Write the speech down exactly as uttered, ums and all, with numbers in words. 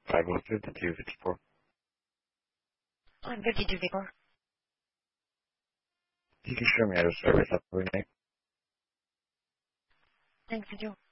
five oh two, fifty-two fifty-four. On fifty-two fifty-four. You can show me out of service up every night. Thanks, you.